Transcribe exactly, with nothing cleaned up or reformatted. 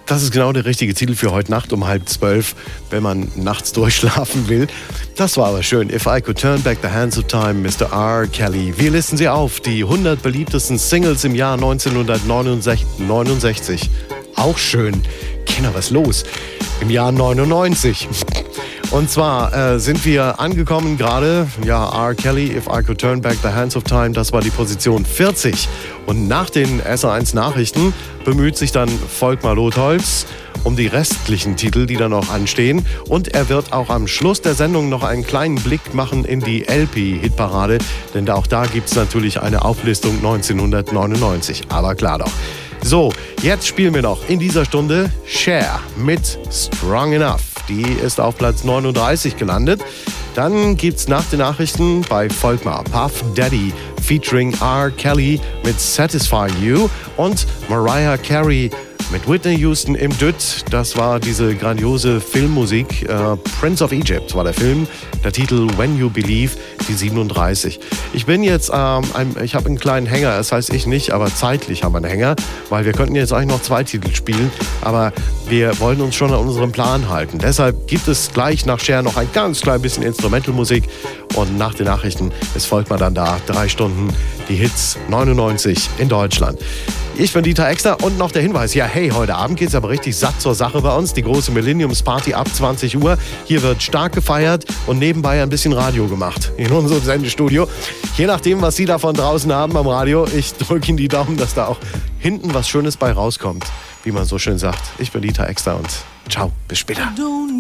Das ist genau der richtige Titel für heute Nacht um halb zwölf, wenn man nachts durchschlafen will. Das war aber schön. If I Could Turn Back the Hands of Time, Mister R. Kelly. Wir listen Sie auf, die hundert beliebtesten Singles im Jahr neunzehnhundertneunundsechzig. Auch schön. Kinder, was los? Im Jahr neunundneunzig. Und zwar äh, sind wir angekommen gerade, ja, R. Kelly, If I Could Turn Back the Hands of Time, das war die Position vierzig. Und nach den S R eins Nachrichten bemüht sich dann Volkmar Lotholz um die restlichen Titel, die da noch anstehen. Und er wird auch am Schluss der Sendung noch einen kleinen Blick machen in die L P-Hitparade, denn auch da gibt es natürlich eine Auflistung neunzehnhundertneunundneunzig. Aber klar doch. So, jetzt spielen wir noch in dieser Stunde Cher mit Strong Enough. Die ist auf Platz neununddreißig gelandet. Dann gibt's nach den Nachrichten bei Volkmar Puff Daddy featuring R. Kelly mit Satisfy You und Mariah Carey mit Whitney Houston im Dütt. Das war diese grandiose Filmmusik. Äh, Prince of Egypt war der Film. Der Titel When You Believe, die siebenunddreißig. Ich bin jetzt, ähm, ein, ich habe einen kleinen Hänger. Das heißt ich nicht, aber zeitlich haben wir einen Hänger, weil wir könnten jetzt eigentlich noch zwei Titel spielen, aber wir wollen uns schon an unserem Plan halten. Deshalb gibt es gleich nach Cher noch ein ganz klein bisschen Instrumentalmusik und nach den Nachrichten ist Volkmar dann da. Drei Stunden die Hits neunundneunzig in Deutschland. Ich bin Dieter Exner und noch der Hinweis, ja hey, heute Abend geht es aber richtig satt zur Sache bei uns. Die große Millenniums-Party ab zwanzig Uhr. Hier wird stark gefeiert und nebenbei ein bisschen Radio gemacht in unserem Sendestudio. Je nachdem, was Sie da von draußen haben am Radio, ich drücke Ihnen die Daumen, dass da auch hinten was Schönes bei rauskommt, wie man so schön sagt. Ich bin Dieter Exner und ciao, bis später.